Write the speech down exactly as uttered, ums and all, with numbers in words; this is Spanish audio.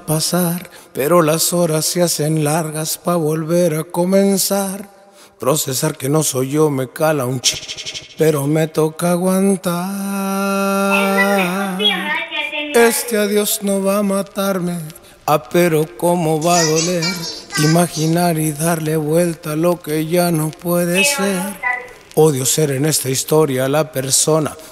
pasar, pero las horas se hacen largas pa' volver a comenzar. Procesar que no soy yo me cala un ch, pero me toca aguantar. Este adiós no va a matarme, ah, pero cómo va a doler. Imaginar y darle vuelta a lo que ya no puede ser. Odio ser en esta historia la persona